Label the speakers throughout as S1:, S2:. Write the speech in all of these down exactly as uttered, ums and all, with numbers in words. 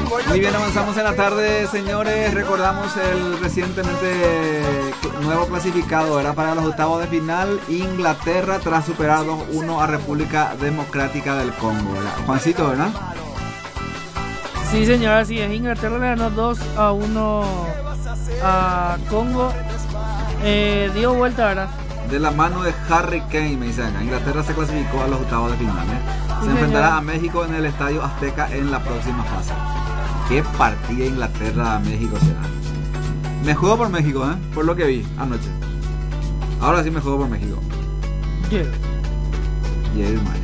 S1: Muy bien, avanzamos en la tarde, señores. Recordamos el recientemente nuevo clasificado. Era para los octavos de final Inglaterra tras superar dos uno a República Democrática del Congo, ¿verdad? Juancito, ¿verdad?
S2: Sí, señor, así es. Inglaterra le ganó dos a uno a Congo. Eh, dio vuelta, ¿verdad?
S1: De la mano de Harry Kane, me dicen acá. Inglaterra se clasificó a los octavos de final, ¿eh? Se
S2: Sí,
S1: enfrentará
S2: señor.
S1: a México en el Estadio Azteca en la próxima fase. Qué partida Inglaterra-México será. Me juego por México, ¿eh? Por lo que vi anoche. Ahora sí me juego por México.
S2: Yeah.
S1: Yeah, Maya.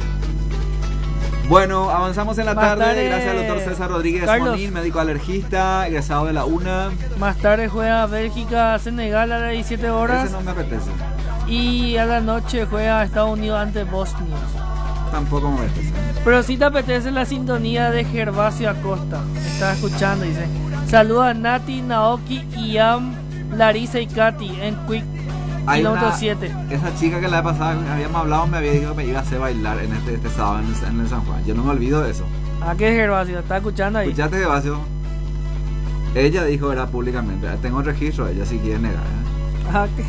S1: Bueno, avanzamos en la
S2: Más
S1: tarde.
S2: tarde,
S1: Gracias al doctor César Rodríguez
S2: Carlos.
S1: Monín, médico alergista, egresado de la UNA.
S2: Más tarde juega Bélgica-Senegal a las diecisiete horas.
S1: Ese no me apetece.
S2: Y a la noche juega Estados Unidos ante Bosnia.
S1: Tampoco me apetece.
S2: Pero si te apetece la sintonía de Gervasio Acosta. Estaba escuchando, dice. Saluda a Nati, Naoki, Iam, Larisa y Katy en Quick
S1: Hay
S2: kilómetro
S1: una-
S2: siete.
S1: Esa chica que la vez pasada habíamos hablado me había dicho que me iba a hacer bailar en este, este sábado en el, en el San Juan. Yo no me olvido de eso.
S2: ¿A qué Gervasio? ¿Está escuchando ahí?
S1: Escuchaste, Gervasio. Ella dijo, era públicamente. Tengo el registro, ella sí quiere negar. ¿eh?
S2: ¿A qué?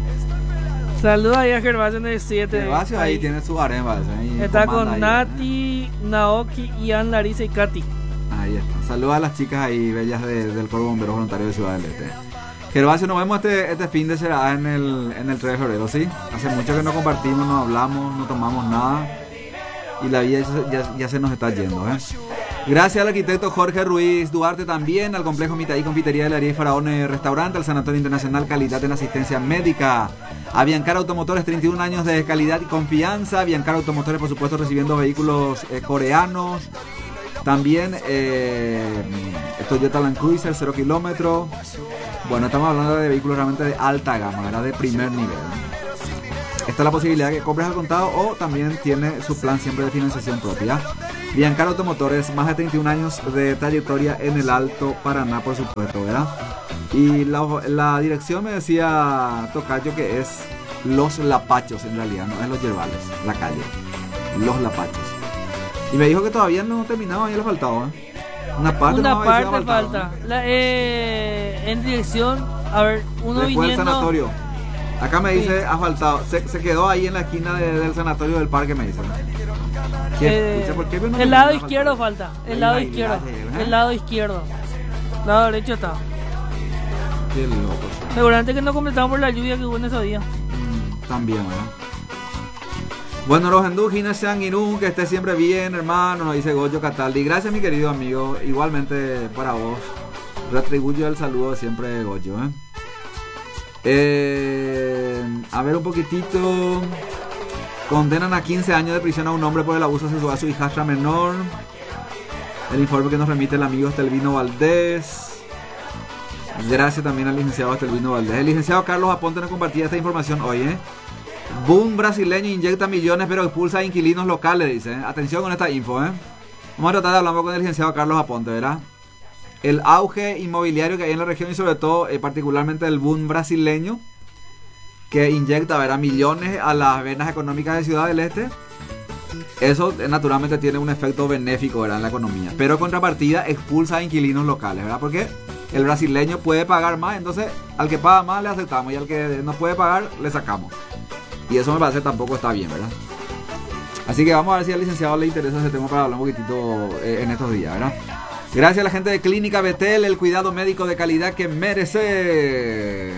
S2: Saluda ahí a Gervasio en el siete.
S1: Gervasio ahí tiene su harem, ¿vale? Ahí
S2: Está
S1: comanda
S2: con
S1: ahí,
S2: Nati, Naoki, Ian, Larisa y Katy.
S1: ¿eh? Ahí está. Saluda a las chicas ahí bellas de- del Cuerpo Bombero Voluntario de Ciudad del Este. Gervasio, nos vemos este, este fin de será en el, en el tres de febrero, ¿sí? Hace mucho que no compartimos, no hablamos, no tomamos nada. Y la vida ya, ya- ya se nos está yendo, ¿eh? Gracias al arquitecto Jorge Ruiz Duarte también, al complejo Mitaí Confitería de la Ariel Faraón Restaurante, al Sanatorio Internacional Calidad en Asistencia Médica, a Biancar Automotores, treinta y un años de calidad y confianza. Biancar Automotores, por supuesto, recibiendo vehículos eh, coreanos. También eh, Toyota Land Cruiser, cero kilómetros. Bueno, estamos hablando de vehículos realmente de alta gama, ¿verdad? De primer nivel. Esta es la posibilidad de que compres al contado o también tiene su plan siempre de financiación propia. Biancar Automotores, más de treinta y un años de trayectoria en el Alto Paraná, por supuesto, ¿verdad? Y la, la dirección me decía Tocayo que es Los Lapachos en realidad, no es Los Yerbales, la calle. Los Lapachos. Y me dijo que todavía no terminaba, ya le faltaba, ¿eh? Una parte,
S2: Una
S1: no, ahí sí
S2: parte
S1: le faltaba,
S2: falta.
S1: ¿no?
S2: La, eh, en dirección, a ver, uno
S1: Después del
S2: viniendo.
S1: sanatorio. Acá me dice
S2: Sí.
S1: asfaltado. Se, se quedó ahí en la esquina de- del sanatorio del parque, me dice. ¿Qué?
S2: Eh,
S1: Escucha, ¿por qué no
S2: el
S1: termina
S2: lado
S1: asfaltado?
S2: izquierdo falta. El
S1: Ahí
S2: lado
S1: va,
S2: izquierdo.
S1: ahí va, ¿eh?
S2: El lado izquierdo. El lado derecho está.
S1: Qué loco.
S2: Seguramente que no completamos por la lluvia que hubo en esos días.
S1: Mm, también, ¿verdad? Bueno, los endúgines sean Inú, que esté siempre bien, hermano, nos dice Goyo Cataldi. Gracias, mi querido amigo. Igualmente para vos. Retribuyo el saludo de siempre, Goyo, ¿eh? Eh, a ver un poquitito. Condenan a quince años de prisión a un hombre por el abuso sexual a su hijastra menor. El informe que nos remite el amigo Estelvino Valdés. Gracias también al licenciado Estelvino Valdés. El licenciado Carlos Aponte nos compartía esta información hoy, ¿eh? Boom brasileño inyecta millones pero expulsa a inquilinos locales, dice. Atención con esta info, ¿eh? Vamos a tratar de hablar con el licenciado Carlos Aponte, ¿verdad? El auge inmobiliario que hay en la región y sobre todo, eh, particularmente el boom brasileño que inyecta, ¿verdad?, millones a las venas económicas de Ciudad del Este. Eso eh, naturalmente tiene un efecto benéfico, ¿verdad?, en la economía. Pero contrapartida expulsa a inquilinos locales, ¿verdad? Porque el brasileño puede pagar más, entonces al que paga más le aceptamos y al que no puede pagar le sacamos. Y eso me parece que tampoco está bien, ¿verdad? Así que vamos a ver si al licenciado le interesa ese tema para hablar un poquitito eh, en estos días, ¿verdad? Gracias a la gente de Clínica Betel, el cuidado médico de calidad que merece.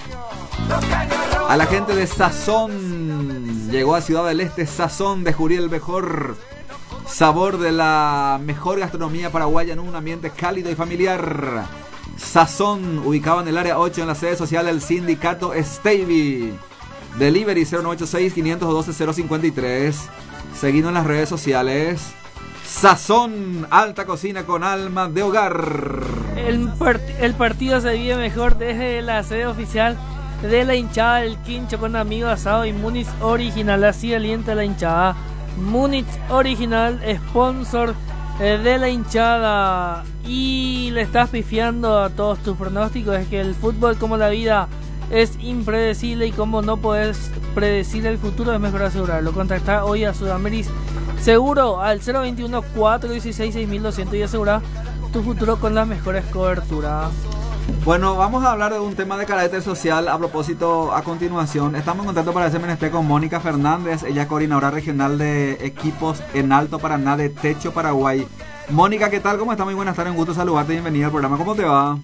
S1: A la gente de Sazón, llegó a Ciudad del Este Sazón, descubrir el mejor sabor de la mejor gastronomía paraguaya en un ambiente cálido y familiar. Sazón, ubicado en el área ocho en la sede social del sindicato Stevie. Delivery cero nueve ocho seis, quinientos doce, cero cincuenta y tres. Seguinos en las redes sociales. Sazón, alta cocina con alma de hogar.
S2: El, part- el partido se vive mejor desde la sede oficial de la hinchada del Quincho con amigo asado y Múnich Original. Así alienta la hinchada. Múnich Original, sponsor eh, de la hinchada. Y le estás pifiando a todos tus pronósticos. Es que el fútbol, como la vida, es impredecible y como no puedes predecir el futuro, es mejor asegurarlo. Contacta hoy a Sudameris Seguro al cero veintiuno, cuatrocientos dieciséis, seis mil doscientos y asegura tu futuro con las mejores coberturas.
S1: Bueno, vamos a hablar de un tema de carácter social a propósito a continuación. Estamos en contacto para ese menester con Mónica Fernández, ella es coordinadora regional de equipos en Alto Paraná de Techo Paraguay. Mónica, ¿qué tal? ¿Cómo estás? Muy buenas tardes, un gusto saludarte, bienvenida al programa. ¿Cómo te va?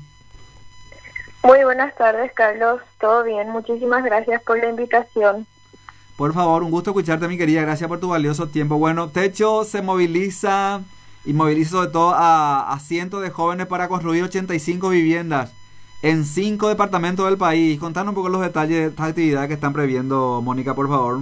S3: Muy buenas tardes, Carlos. Todo bien, muchísimas gracias por la invitación.
S1: Por favor, un gusto escucharte, mi querida. Gracias por tu valioso tiempo. Bueno, Techo se moviliza y moviliza sobre todo a, a cientos de jóvenes para construir ochenta y cinco viviendas en cinco departamentos del país. Contanos un poco los detalles de estas actividades que están previendo, Mónica, por favor.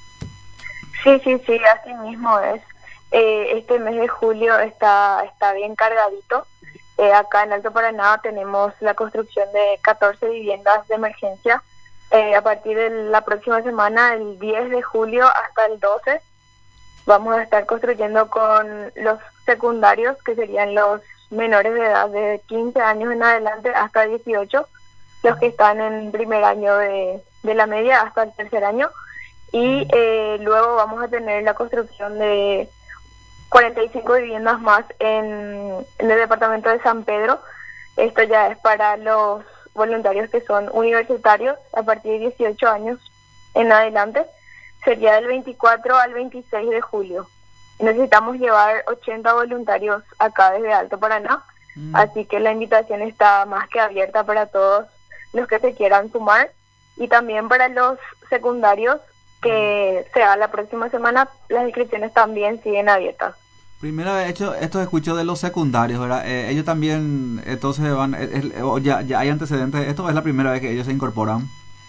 S3: Sí, sí, sí, así mismo es. Eh, este mes de julio está, está bien cargadito. Eh, acá en Alto Paraná tenemos la construcción de catorce viviendas de emergencia. Eh, a partir de la próxima semana, el diez de julio hasta el doce, vamos a estar construyendo con los secundarios, que serían los menores de edad de quince años en adelante hasta dieciocho, los que están en primer año de, de la media hasta el tercer año, y eh, luego vamos a tener la construcción de cuarenta y cinco viviendas más en, en el departamento de San Pedro. Esto ya es para los voluntarios que son universitarios a partir de dieciocho años en adelante. Sería del veinticuatro al veintiséis de julio. Necesitamos llevar ochenta voluntarios acá desde Alto Paraná, mm. así que la invitación está más que abierta para todos los que se quieran sumar, y también para los secundarios que se haga la próxima semana, las inscripciones también siguen abiertas.
S1: Primera vez hecho, esto escucho de los secundarios, ¿verdad? Eh, ellos también, entonces van, eh, eh, ya, ya hay antecedentes, esto es la primera vez que ellos se incorporan.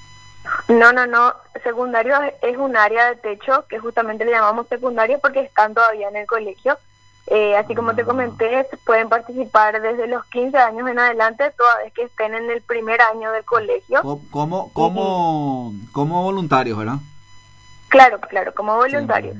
S3: No, no, no. Secundario es un área de techo que justamente le llamamos secundario porque están todavía en el colegio. Eh, así como te comenté, pueden participar desde los quince años en adelante, toda vez que estén en el primer año del colegio.
S1: ¿Cómo, cómo, y, como voluntarios, verdad?
S3: Claro, claro, como voluntarios.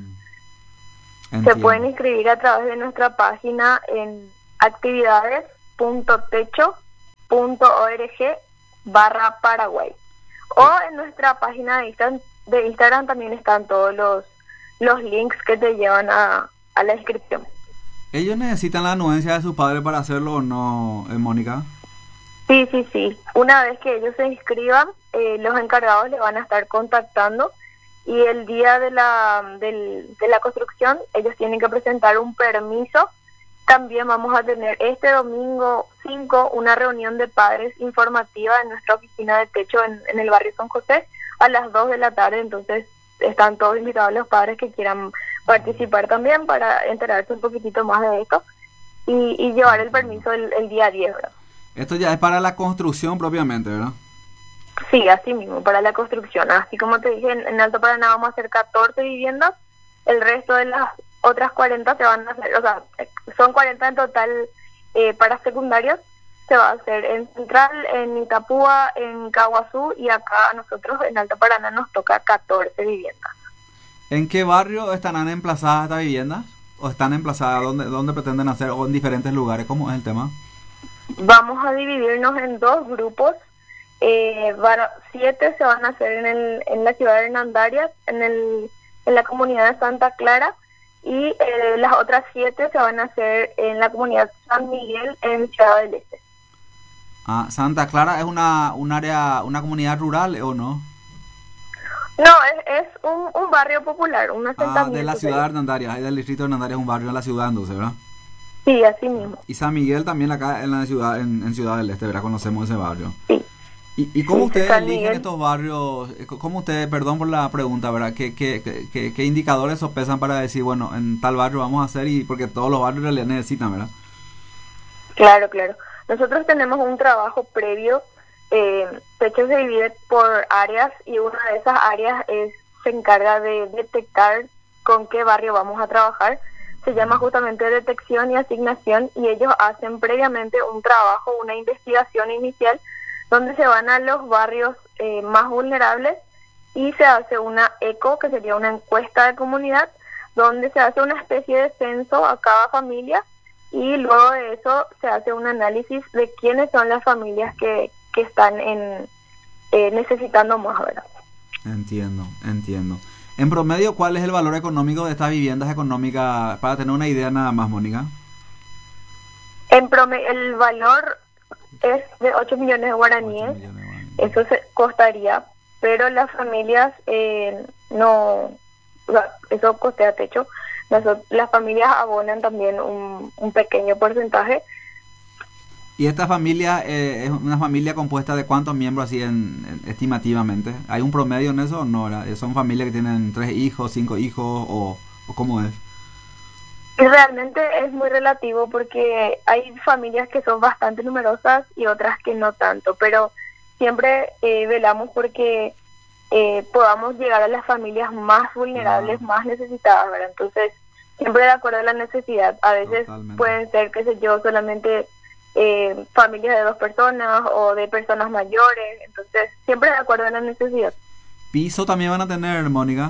S1: Sí.
S3: Se pueden inscribir a través de nuestra página en actividades punto techo punto org barra Paraguay. O en nuestra página de Instagram, de Instagram también están todos los, los links que te llevan a, a la inscripción.
S1: ¿Ellos necesitan la anuencia de sus padres para hacerlo o no, eh, Mónica?
S3: Sí, sí, sí. Una vez que ellos se inscriban, eh, los encargados les van a estar contactando, y el día de la, del, de la construcción ellos tienen que presentar un permiso. También vamos a tener este domingo cinco una reunión de padres informativa en nuestra oficina de techo en, en el barrio San José a las dos de la tarde. Entonces están todos invitados los padres que quieran participar también para enterarse un poquitito más de esto y, y llevar el permiso el, el día diez, ¿verdad?
S1: Esto ya es para la construcción propiamente, ¿verdad?
S3: Sí, así mismo, para la construcción. Así como te dije, en, en Alto Paraná vamos a hacer catorce viviendas, el resto de las otras cuarenta se van a hacer, o sea, son cuarenta en total eh, para secundarios. Se va a hacer en Central, en Itapúa, en Caguazú, y acá a nosotros en Alto Paraná nos toca catorce viviendas.
S1: ¿En qué barrio estarán emplazadas estas viviendas? ¿O están emplazadas? ¿Dónde, dónde pretenden hacer? ¿O en diferentes lugares? ¿Cómo es el tema?
S3: Vamos a dividirnos en dos grupos. Eh, van, siete se van a hacer en, el, en la ciudad de Hernandarias, en, el, en la comunidad de Santa Clara, y eh, las otras siete se van a hacer en la comunidad San Miguel, en Ciudad del Este.
S1: Ah, Santa Clara es una un área, una comunidad rural, ¿o no?
S3: No, es, es un, un barrio popular, un asentamiento.
S1: Ah, de la ciudad de Hernandarias, del distrito de Hernandarias, es un barrio de la ciudad, entonces, ¿verdad?
S3: Sí, así mismo.
S1: Y San Miguel también acá en la ciudad, en, en Ciudad del Este, ¿verdad? Conocemos ese barrio.
S3: Sí.
S1: ¿Y, y cómo
S3: sí,
S1: ustedes
S3: San
S1: eligen
S3: Miguel.
S1: estos barrios? ¿Cómo ustedes, perdón por la pregunta, ¿verdad? ¿Qué, qué, qué, qué indicadores sopesan para decir, bueno, en tal barrio vamos a hacer? Y porque todos los barrios en realidad necesitan, ¿verdad?
S3: Claro, claro. Nosotros tenemos un trabajo previo. Eh, Techo se divide por áreas, y una de esas áreas es se encarga de detectar con qué barrio vamos a trabajar. Se llama justamente detección y asignación, y ellos hacen previamente un trabajo, una investigación inicial, donde se van a los barrios eh, más vulnerables y se hace una eco, que sería una encuesta de comunidad, donde se hace una especie de censo a cada familia, y luego de eso se hace un análisis de quiénes son las familias que, que están en eh, necesitando más, ¿verdad?
S1: Entiendo, entiendo. En promedio, ¿cuál es el valor económico de estas viviendas económicas? Para tener una idea nada más, Mónica.
S3: En prome- el valor es de ocho millones de guaraníes,
S1: ocho millones de guaraníes.
S3: eso se costaría, pero las familias eh, no, o sea, eso costea techo. Nosotros, las familias abonan también un, un pequeño porcentaje.
S1: ¿Y esta familia eh, es una familia compuesta de cuántos miembros así en, en- estimativamente? ¿Hay un promedio en eso o no? ¿Verdad? ¿Son familias que tienen tres hijos, cinco hijos o, o cómo es?
S3: Y realmente es muy relativo porque hay familias que son bastante numerosas y otras que no tanto, pero siempre eh, velamos porque eh, podamos llegar a las familias más vulnerables,
S1: Ah.
S3: más necesitadas, ¿verdad? Entonces, siempre de acuerdo a la necesidad. A veces
S1: Totalmente.
S3: pueden ser, qué sé yo, solamente eh, familias de dos personas o de personas mayores, entonces siempre de acuerdo a la necesidad.
S1: ¿Piso también van a tener, Mónica?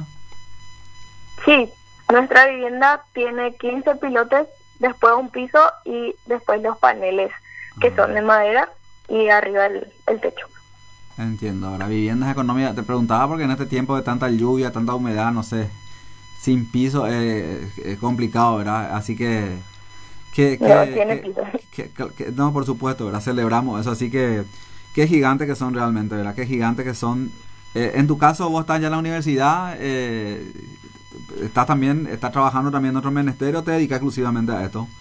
S3: Sí, nuestra vivienda tiene quince pilotes, después un piso y después los paneles que
S1: Ah.
S3: son de madera y arriba el, el techo.
S1: Entiendo. Ahora, viviendas económicas, te preguntaba porque en este tiempo de tanta lluvia, tanta humedad, no sé, sin piso eh, es complicado, ¿verdad? Así que... que, que-
S3: No tiene
S1: que-
S3: piso.
S1: que- que- que- no, por supuesto, ¿verdad? Celebramos eso, así que... Qué gigantes que son realmente, ¿verdad? Qué gigantes que son. Eh, en tu caso, vos estás ya en la universidad, eh, estás también, estás trabajando también en otro ministerio, ¿o te dedicas exclusivamente a esto?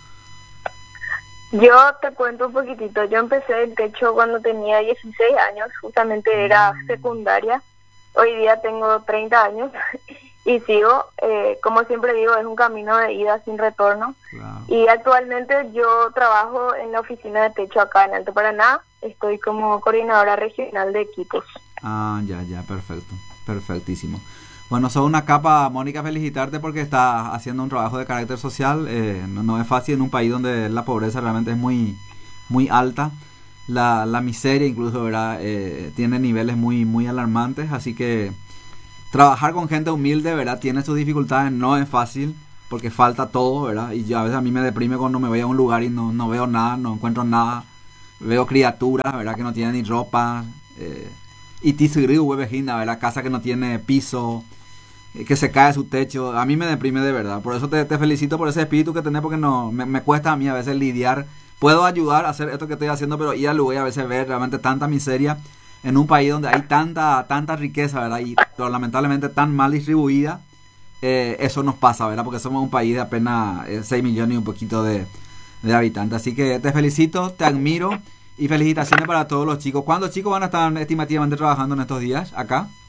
S3: Yo te cuento un poquitito. Yo empecé el techo cuando tenía dieciséis años, justamente era secundaria. Hoy día tengo treinta años y sigo, eh, como siempre digo, es un camino de ida sin retorno.
S1: Claro.
S3: Y actualmente yo trabajo en la oficina de techo acá en Alto Paraná. Estoy como coordinadora regional de equipos.
S1: Ah, ya, ya, perfecto, perfectísimo. Bueno, sos una capa, Mónica, felicitarte porque estás haciendo un trabajo de carácter social. Eh, no, no es fácil en un país donde la pobreza realmente es muy, muy alta. La, la miseria incluso, ¿verdad? Eh, tiene niveles muy, muy alarmantes. Así que trabajar con gente humilde, ¿verdad? Tiene sus dificultades, no es fácil porque falta todo, ¿verdad? Y yo, a veces a mí me deprime cuando me voy a un lugar y no, no veo nada, no encuentro nada. Veo criaturas, ¿verdad? Que no tienen ni ropa. Eh, y tisiriu, huevejina, ¿verdad? Casa que no tiene piso, eh, que se cae su techo. A mí me deprime de verdad. Por eso te, te felicito por ese espíritu que tenés, porque no me, me cuesta a mí a veces lidiar. Puedo ayudar a hacer esto que estoy haciendo, pero ir al lugar y a veces ver realmente tanta miseria en un país donde hay tanta tanta riqueza, ¿verdad? Y pero lamentablemente tan mal distribuida. Eh, eso nos pasa, ¿verdad? Porque somos un país de apenas eh, seis millones y un poquito de, de habitantes. Así que te felicito, te admiro y felicitaciones para todos los chicos. ¿Cuántos chicos van a estar estimativamente trabajando en estos días acá?